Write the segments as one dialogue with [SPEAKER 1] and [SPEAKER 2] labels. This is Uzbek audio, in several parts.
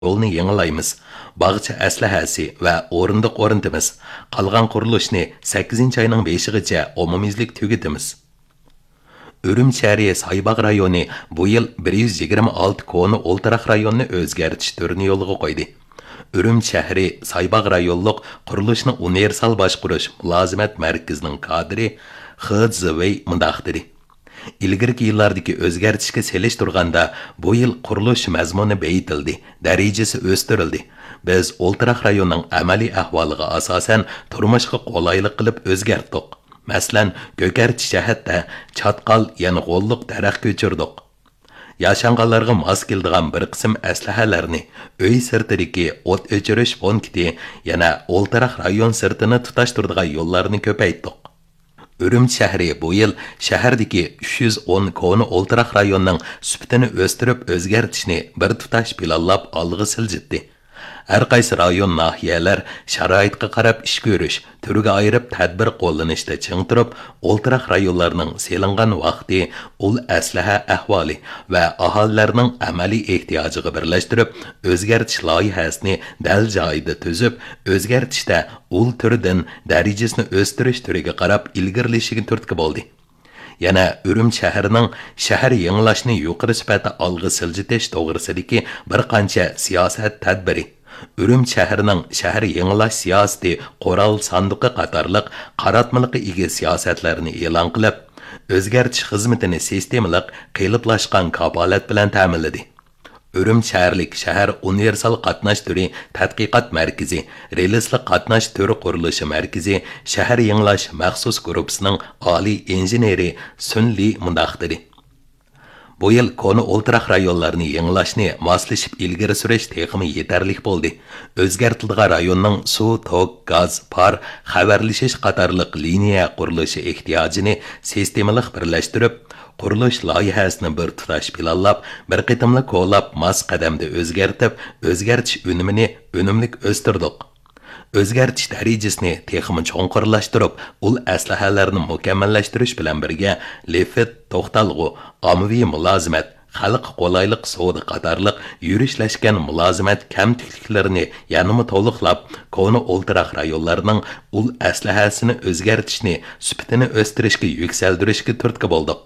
[SPEAKER 1] yo'lni yangilaymiz. Bog'cha aslahasi va o'rindiq o'rnatamiz. Qolgan qurilishni 8-oyning 5-gacha umumiylik tugatamiz. Ürümçi Saybaq rayoni bu yil 126 koni o'ltiraq rayonni o'zgartish turini yo'lga qo'ydi. Ürümçi shahri Saybaq rayonliq qurilishni universal boshqarish mulozimat markazining kadri Xizvey mundaq dedi. İlgirki yillardagi o'zgartishga selishtirganda bu yil qurilish mazmuni beyitildi, darajasi o'stirildi. Biz o'ltiraq rayonning amaliy ahvoliga asosan turmushga qulaylik qilib o'zgartdik. Masalan, Ko'karchi shaharda chatqal, ya'ni g'olliq daraxt ko'chirdik. Yaşanğanlarga mos keladigan bir qism aslahalarni uy sirtidagi o't o'chirish punkti, yana o'ltiraq rayon sirtini tutashtiradigan yo'llarni ko'paytdik. Ürümçi shahri bu yil shahardagi 310 koni o'ltiraq rayonning sifatini o'stirib o'zgartishni bir tutash planlab olg'a siljitdi. Har qaysi rayon nahiyalar sharoitga qarab ish ko'rish, turiga ayirib tadbir qo'llanishda ching turib, o'ltiraq rayonlarning selingan vaqti, ul aslaha ahvoli va aholilarning amaliy ehtiyojiga birlashtirib, o'zgartish loyihasini dal joyida tuzib, o'zgartishda ul turidan darajasini o'stirish turiga qarab ilgirlishiga turtki bo'ldi. Yana Ürümçi shahrining shahar yanglashni yuqori sifatda olg'a siljitish to'g'risidagi bir qancha siyosat tadbiri, Ürümçi shahrining shahar yanglash siyosati qo'ral sanduqi qatorliq qaratmaliqqa ega siyosatlarni e'lon qilib, o'zgartish xizmatini sistemalik qiyliblashgan kafolat bilan ta'minladi. Ürümçi shaharlik shahar universal qatnash turi tadqiqot markazi, relisli qatnash turi qurilishi markazi, shahar yanglash maxsus guruhisining oliy injeneri Sunli mundaq dedi. Bu yil koni o'ltiraq rayonlarni yanglashni moslashib ilgari surish texmi yetarli bo'ldi. O'zgartilgan rayonning suv, tok, gaz, par, xabarlashish qatorliq liniya qurilishi ehtiyojini sistemalik birlashtirib, qurilish loyihasini bir tutash planlab, bir qitimli qo'llab, mos qadamda o'zgartib, o'zgartish unumini unumlik o'stirdik. O'zgartish darajasini texmi cho'nqirlashtirib, ul aslahalarni mukammallashtirish bilan birga lefet to'xtalg'u, ommaviy mulozimat, xalq qo'laylik savdo qatorliq yurishlashgan mulozimat kamtikliklarini yanama to'liqlab, koni o'ltiraq rayonlarning ul aslahasini o'zgartishni, sifatini o'stirishga yuksaltirishga turtki bo'ldik.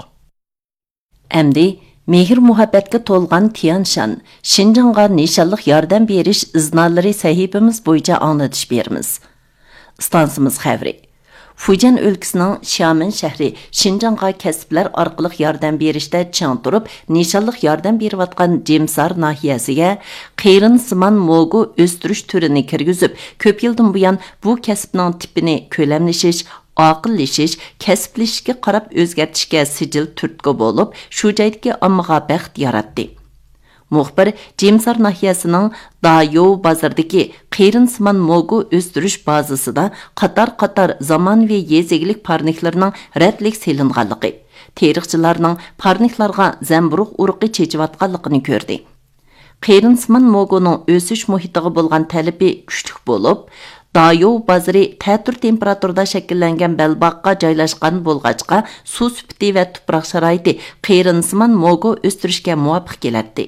[SPEAKER 2] Әмді, мехір muhabbatga to'lgan Tiyanshan, Şinjanға nishonliq yordam berish iznalari sahifamiz bo'yicha anglatish beramiz. Stansimiz xavri. Fujian o'lkasining Xiamen shahri Şinjanға kasblar orqali yordam berishda chang turib, nishonliq yordam berayotgan Jemsar nahiyasiga qeyrin simon mogu o'stirish turini kirgizib, ko'p yildan buyon bu kasbning tipini ko'lamlashish, aqillashish, kasblashishga qarab o'zgartishga sijil turtki bo'lib, shu joydagi ommaga baxt yaratdi. Muxbir Jemsar nahiyasining Dayo bozoridagi qeyrin-simon mogu o'stirish bazasida qator zamonaviy yezigilik parniklarining radlik selinganligi, tarixchilarning parniklarga zamburuq urug'i chechiyotganligini ko'rdi. Qeyrin-simon moguning o'sish muhitiga bo'lgan talabi kuchli bo'lib, Dayo bozori ta'tir temperaturada shakllangan belbaqqa joylashgan bo'lg'achqa suv sifati va tuproq sharoiti qeyrin-simon mogu o'stirishga muvofiq keladi.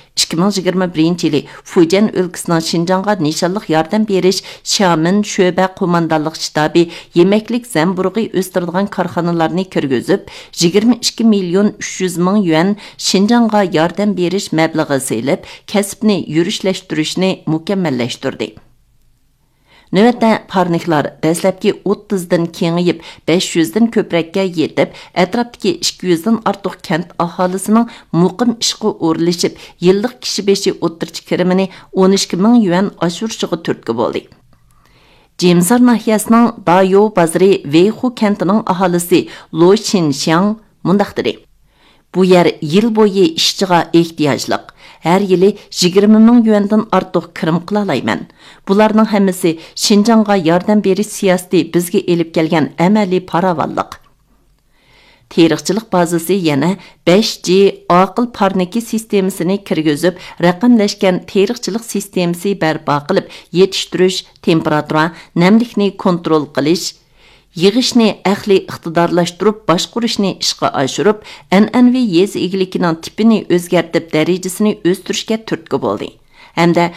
[SPEAKER 2] 2021-yili Fujian o'lkasining Şinjanға nishonliq yordam berish Xiamen sho'ba qo'mondonlik shtabi yemaklik zamburug'i o'stiradigan korxonalarni kirgizib, 22 million 300 ming yuan Şinjanға yordam berish mablag'i selib, kasbni yurishlashtirishni mukammallashtirdi. Növətdə parniklar dəslabki 30-dan kengiyib 500-dan köprəkə yetib, ətrafdakı 200-dan artıq kənd ahalisinin muqim işqə o'rlashib, yillik kishi beshi o'ttirchi kirimini 12 ming yuan oshirishga turtki bo'ldi. Jemsar nahiyasining Dayo bozori Veyxu kentining aholisi Lo Xinxiang mundaq dedi. Bu yer yil bo'yi ishchiga ehtiyojliq. Her yili 20 ming yuandan artıq kirim qila olayman. Bularning hammasi Şinjanға yordam berish siyosati bizga elib kelgan amaliy paravalliq. Tarixchilik bazasi yana 5G aql parniki sistemasini kirgizib, raqamlashgan tarixchilik sistemasi barpo qilib, yetishtirish, temperatura, namlikni kontrol qilish, yig'ishni ahli iqtidorlashtirib, boshqarishni ishga oshirib, an'anaviy yez egilikining tipini o'zgartib, darajasini o'stirishga turtki bo'ldi. hamda